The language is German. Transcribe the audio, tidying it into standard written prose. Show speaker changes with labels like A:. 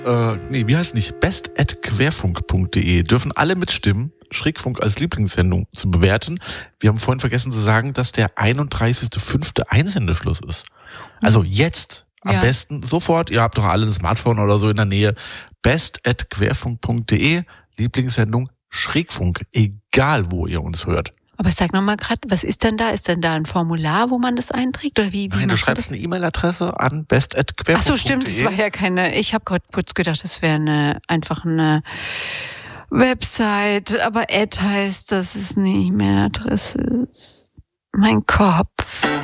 A: Wie heißt nicht? best@querfunk.de dürfen alle mitstimmen, Schrägfunk als Lieblingssendung zu bewerten. Wir haben vorhin vergessen zu sagen, dass der 31.05. Einsendeschluss ist. Also jetzt am besten sofort, ihr habt doch alle ein Smartphone oder so in der Nähe, best@querfunk.de, Lieblingssendung Schrägfunk, egal wo ihr uns hört.
B: Aber sag nochmal gerade, was ist denn da? Ist denn da ein Formular, wo man das einträgt? Oder wie
A: Nein, du schreibst eine E-Mail-Adresse an best@querfunk.de.
B: Ach so, stimmt, das war ja keine, ich habe gerade kurz gedacht, das wäre einfach eine Website, aber heißt, dass es eine E-Mail-Adresse ist. Mein Kopf.